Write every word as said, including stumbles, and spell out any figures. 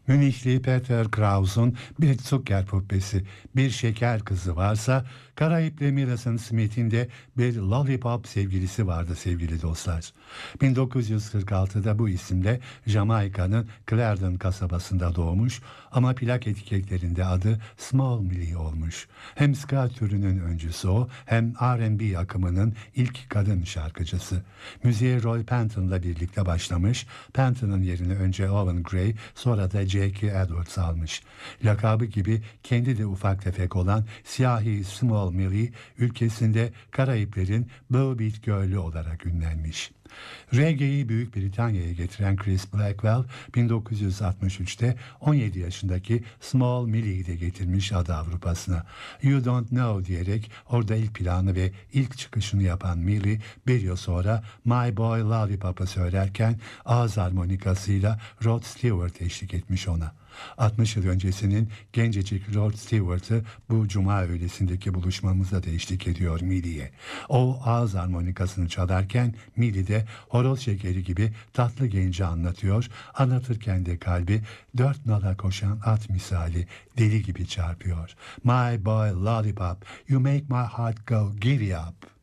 Münihli Peter Kraus'un bir Zucker puppesi, bir şeker kızı varsa, Karayipli Millicent Smith'in de bir Lollipop sevgilisi vardı sevgili dostlar. bin dokuz yüz kırk altıda bu isimle Jamaika'nın Clarendon kasabasında doğmuş ama plak etiketlerinde adı Small Millie olmuş. Hem ska türünün öncüsü o, hem R and B akımının ilk kadın şarkıcısı. Müziğe Roy Panton'la birlikte başlamış, Panton'ın yerine önce Owen Gray, sonra da Jackie Edwards almış. Lakabı gibi kendi de ufak tefek olan siyahi Small Millie, ülkesinde Karayiplerin Blue Beat Girl'ü olarak ünlenmiş. Reggae'yi Büyük Britanya'ya getiren Chris Blackwell, bin dokuz yüz altmış üçte on yedi yaşındaki Small Millie'yi de getirmiş Ada Avrupa'sına. You Don't Know diyerek orada ilk planı ve ilk çıkışını yapan Millie, bir yıl sonra My Boy Lollipop'ı söylerken ağız harmonikasıyla Rod Stewart eşlik etmiş ona. altmış yıl öncesinin gencecik Rod Stewart'ı bu cuma öğlesindeki buluşmamızda da eşlik ediyor Millie'ye. O ağız harmonikasını çalarken Millie de horoz şekeri gibi tatlı genci anlatıyor, anlatırken de kalbi dört nala koşan at misali deli gibi çarpıyor. My boy lollipop, you make my heart go giddy up.